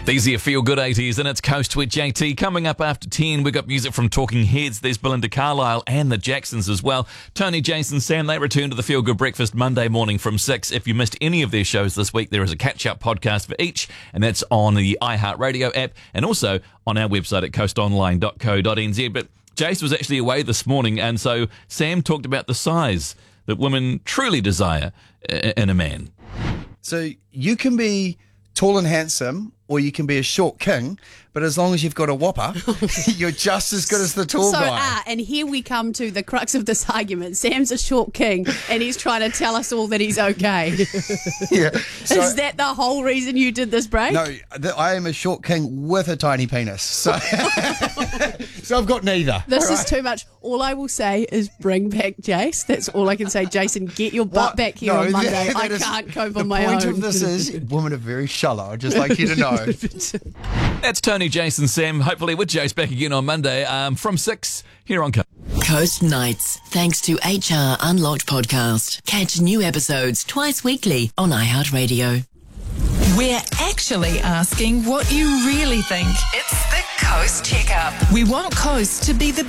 These are Feel Good 80s and it's Coast with JT. Coming up after 10, we've got music from Talking Heads. There's Belinda Carlisle and the Jacksons as well. Tony, Jason, Sam, they return to the Feel Good Breakfast Monday morning from 6. If you missed any of their shows this week, there is a catch-up podcast for each, and that's on the iHeartRadio app and also on our website at coastonline.co.nz. But Jace was actually away this morning, and so Sam talked about the size that women truly desire in a man. So you can be tall and handsome, or you can be a short king, but as long as you've got a whopper, you're just as good as the tall guy. And here we come to the crux of this argument. Sam's a short king, and he's trying to tell us all that he's okay. Yeah. So, is that the whole reason you did this break? No, I am a short king with a tiny penis. So, so I've got neither. This is too much. All I will say is bring back Jace. That's all I can say. Jason, get your butt back here on Monday. I can't cope on my own. The point of this is women are very shallow. I'd just like you to know. That's Tony, Jason, Sam. Hopefully with Jace back again on Monday from 6 here on Coast. Coast Nights, thanks to HR Unlocked podcast. Catch new episodes twice weekly on iHeartRadio. We're actually asking what you really think. It's the Coast Checkup. We want Coast to be the